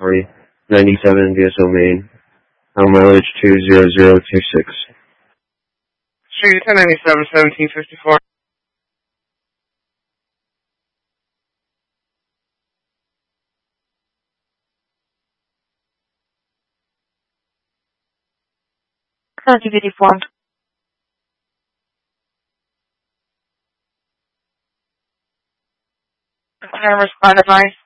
Party, 97 VSO Main, mileage 20026. Street 1097, 1754. Activity formed. Cameras on device.